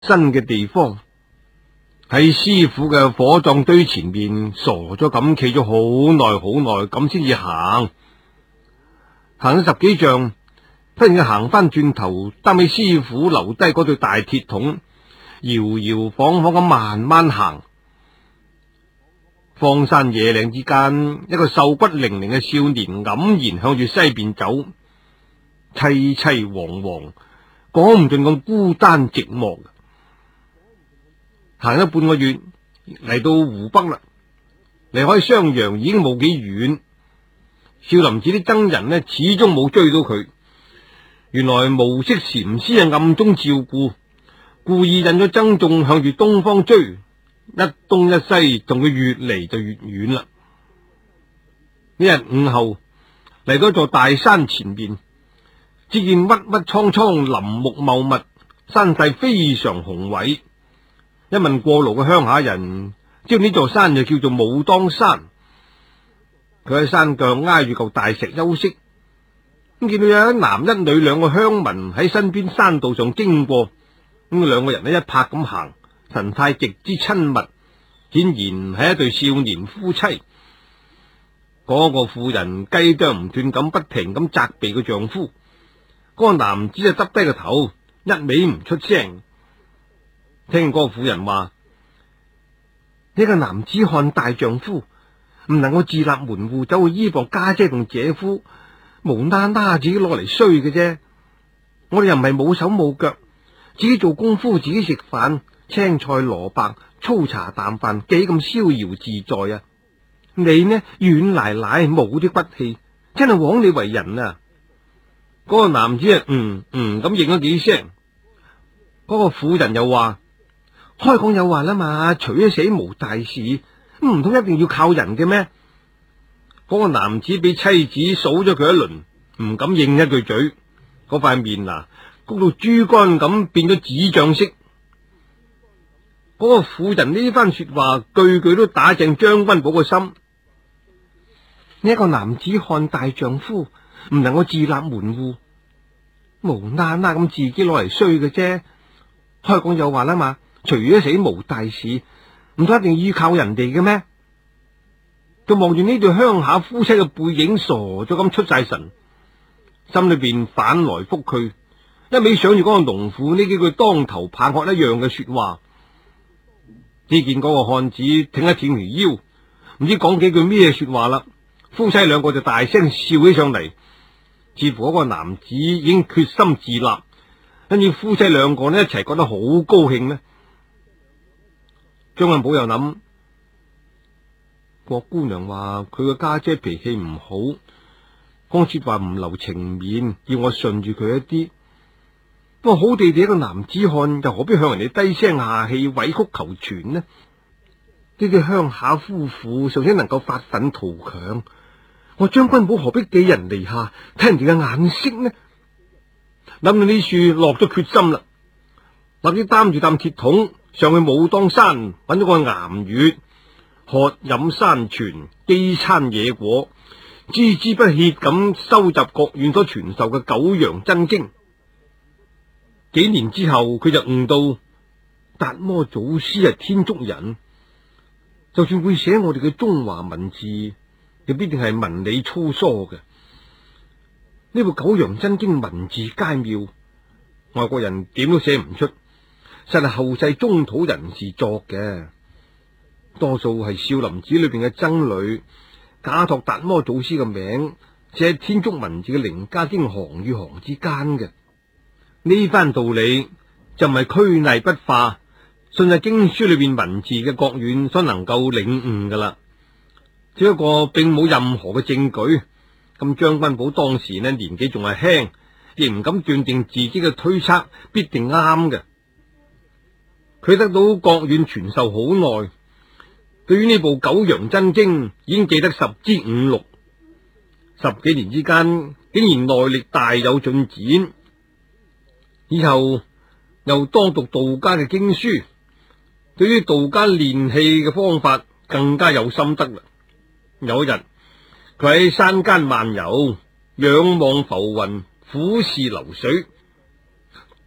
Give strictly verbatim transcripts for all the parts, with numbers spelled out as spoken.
身嘅地方，喺師傅嘅火葬堆前面傻咗咁企咗好耐好耐，咁先至行，行咗十幾丈，忽然間行翻轉頭，擔起師傅留低嗰對大鐵桶，搖搖晃晃咁慢慢行。荒山野嶺之間，一個瘦骨伶仃嘅少年黯然向住西邊走，淒淒惶惶，講唔盡咁孤單寂寞。行咗半個月，嚟到湖北啦，離開襄陽已經冇幾遠。少林寺啲僧人呢，始終冇追到佢。原來無色禪師係暗中照顧，故意引咗僧眾向住東方追，一東一西，同佢越嚟就越遠啦。呢日午後，嚟到一座大山前面，只見鬱鬱蒼蒼，林木茂密，山勢非常雄偉。一問過路嘅鄉下人，知道呢座山就叫做武當山。佢喺山腳挨住嚿大石休息，咁見到有一男一女兩個鄉民喺身邊山道上經過，咁兩個人呢一拍咁行，神態極之親密，顯然係一對少年夫妻。嗰個婦人雞啄唔斷咁不停咁責備個丈夫，嗰個男子就耷低個頭，一味唔出聲。聽嗰個婦人話：呢個男子漢大丈夫，唔能夠自立門戶，走去依傍家姐同姐夫，無啦啦自己攞嚟衰嘅啫。我哋又唔係冇手冇腳，自己做功夫，自己食飯，青菜蘿蔔、粗茶淡飯，幾咁逍遙自在啊！你呢，軟賴賴，冇啲骨氣，真係枉你為人啊！嗰個男子啊，嗯嗯咁應咗幾聲。嗰個婦人又話：開講有話啦嘛，除咗死無大事，唔通一定要靠人嘅咩？嗰個男子俾妻子數咗佢一輪，唔敢應一句嘴，嗰塊面啊，谷到豬肝咁，變咗紙脹色。嗰個婦人呢番說話，句句都打正張君寶個心。呢一個男子漢大丈夫，唔能夠自立門戶，無啦啦咁自己攞嚟衰嘅啫。開講有話啦嘛，除咗死無大事，唔通一定要依靠人哋嘅咩？佢望住呢對鄉下夫妻嘅背影，傻咗咁出晒神，心裏邊反來覆去，一味想住嗰個農婦呢幾句當頭棒喝一樣嘅說話。只見嗰個漢子挺一挺條腰，唔知講幾句咩說話啦。夫妻兩個就大聲笑起上嚟，似乎嗰個男子已經決心自立，跟住夫妻兩個呢一齊覺得好高興呢。張君寶又諗，郭姑娘話佢個家姐脾氣唔好，講說話唔留情面，要我順住佢一啲。不過好地地一個男子漢，又何必向人哋低聲下氣、委曲求全呢？呢啲鄉下夫婦尚且能夠發憤圖強，我張君寶何必寄人籬下，睇人哋嘅眼色呢？諗到呢處，落咗決心啦，立即擔住擔鐵桶上去武當山，揾咗個岩穴，喝飲山泉，饑餐野果，孜孜不歇咁收集各院所傳授嘅九陽真經。幾年之後，佢就悟到達摩祖師係天竺人，就算會寫我哋嘅中華文字，亦必定係文理粗疏嘅。呢部九陽真經文字佳妙，外國人點都寫唔出，實係後世中土人士作嘅，多數係少林寺裏邊嘅僧侶假託達摩祖師嘅名，寫天竺文字嘅凌家經行與行之間嘅。呢番道理就唔係拘泥不化，信係經書裏邊文字嘅國遠所能夠領悟噶啦。只不過並冇任何嘅證據。咁張君寶當時呢年紀仲係輕，亦唔敢斷定自己嘅推測必定啱嘅。佢得到國遠傳授好耐，對於呢部九陽真經已經記得十之五六，十幾年之間竟然內力大有進展。以後又多讀道家嘅經書，對於道家練氣嘅方法更加有心得啦。有一日，佢喺山間漫遊，仰望浮雲，俯視流水，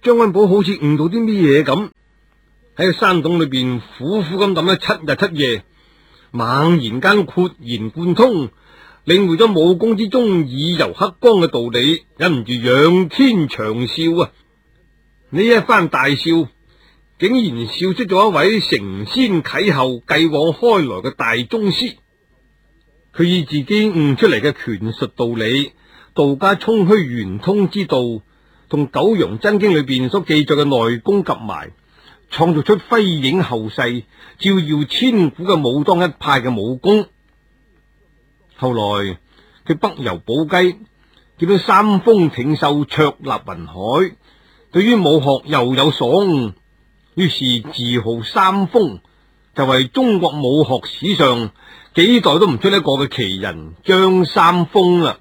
張溫寶好似悟到啲咩嘢咁，喺個山洞裏邊苦苦咁諗咗七日七夜，猛然間豁然貫通，領會咗武功之中以柔克剛嘅道理，忍唔住仰天長笑啊！呢一番大笑，竟然笑出咗一位承先啟後、繼往開來嘅大宗師。佢以自己悟出嚟嘅拳術道理，道家衝虛玄通之道，同《九陽真經》裏邊所記載嘅內功夾埋，創造出輝映後世、照耀千古嘅武當一派嘅武功。後來佢北遊寶雞，見到三峰挺秀、卓立雲海，對於武學又有所悟，於是自號三峰，就為中國武學史上幾代都唔出一個嘅奇人張三豐啦。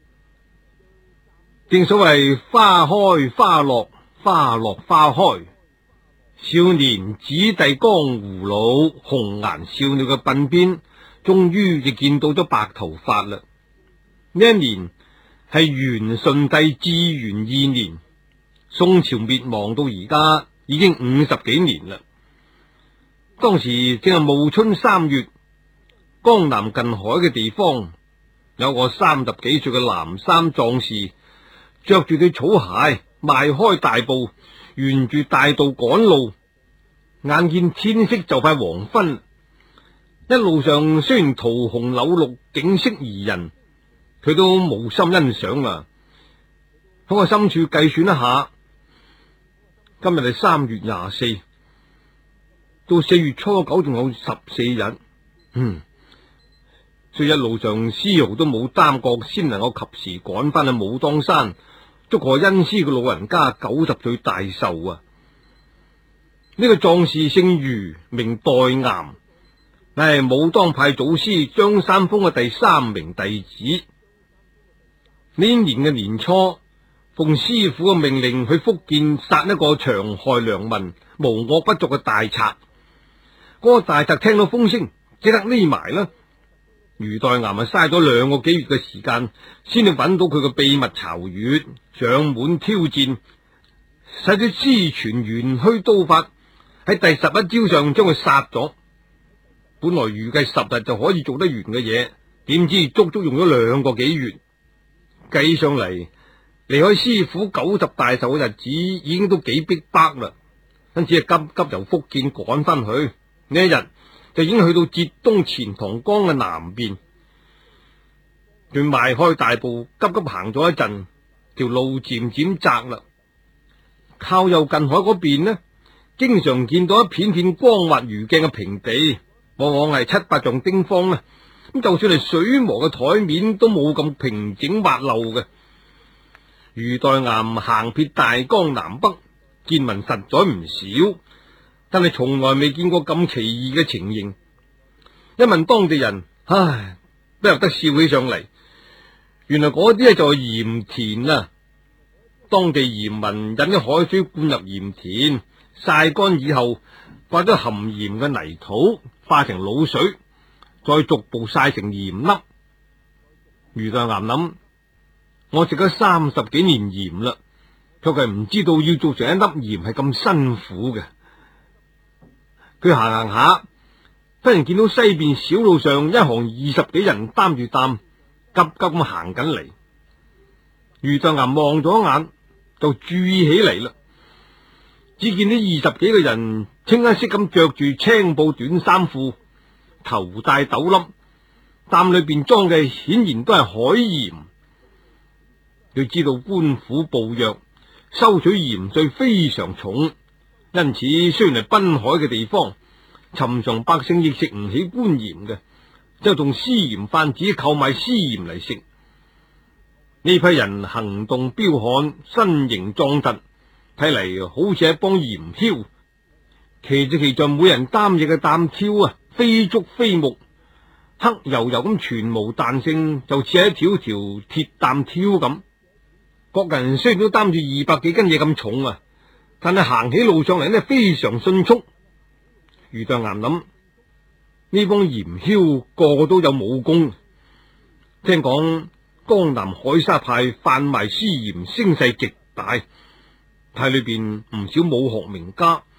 正所謂花開花落，花落花開，少年子弟江湖老，紅顏少女嘅鬢邊終於就見到咗白頭髮啦。呢一年係元順帝至元二年，宋朝滅亡到而家已經五十幾年啦。當時正係暮春三月，江南近海嘅地方，有個三十幾歲嘅藍衫壯士，着住對草鞋，邁開大步，沿住大道趕路。眼見天色就快黃昏，一路上雖然桃紅柳綠，景色宜人，佢都無心欣賞啊。喺我深處計算一下，今日係三月廿四，到四月初九仲有十四日。嗯，所以一路上絲毫都冇耽擱，先能夠及時趕翻去武當山，祝賀恩師嘅老人家九十歲大壽啊！呢、這個壯士姓余，名代岩，乃係武當派祖師張三豐嘅第三名弟子。呢年嘅年初，奉師傅嘅命令去福建殺一個長害良民、無惡不作嘅大賊。嗰、那個大賊聽到風聲，即刻匿埋啦。余代岩啊，嘥咗兩個幾月嘅時間，先至揾到佢嘅秘密巢穴，上門挑戰，使咗師傳玄虛刀法，喺第十一招上將佢殺咗。本來預計十日就可以做得完嘅嘢，點知足足用咗兩個幾月。計上嚟，離開師傅九十大壽嘅日子已經都幾逼迫啦，因此係急急由福建趕翻去。呢一日就已經去到浙東錢塘江嘅南邊。佢邁開大步，急急行咗一陣，條路漸漸窄啦。靠右近海嗰邊呢，經常見到一片片光滑如鏡嘅平地，往往係七八丈丁方啦。咁就算係水磨嘅台面都冇咁平整滑溜嘅。余代岩行遍大江南北，見聞實在唔少，但係從來未見過咁奇異嘅情形。一問當地人，唉，不由得笑起上嚟。原來嗰啲就係鹽田啊！當地鹽民引啲海水灌入鹽田，曬乾以後，化咗含鹽嘅泥土化成滷水，再逐步曬成鹽粒。余代岩諗：我食咗三十幾年鹽啦，卻係唔知道要做成一粒鹽係咁辛苦嘅。佢行行下，忽然見到西邊小路上一行二十幾人擔住擔，急急咁行緊嚟。余代岩望咗一眼，就注意起嚟啦。只見呢二十幾個人清一色咁着住青布短衫褲，頭戴斗笠，擔裏邊裝嘅顯然都係海鹽。佢知道官府暴虐，收取鹽稅非常重，因此雖然係濱海嘅地方，尋常百姓亦食唔起官鹽嘅，就同私鹽販子購買私鹽嚟食。呢批人行動彪悍，身形壯突，睇嚟好似一幫鹽梟。奇就奇在每人擔嘢嘅擔挑啊，非竹非木，黑油油咁，全無彈性，就似係一條條鐵擔挑咁。各人雖然都擔住二百幾斤嘢咁重啊，但係行起路上嚟呢，非常迅速。余代岩諗，呢幫鹽梟個個都有武功，聽講江南海沙派販賣私鹽聲勢極大， 太裏邊唔少武學名家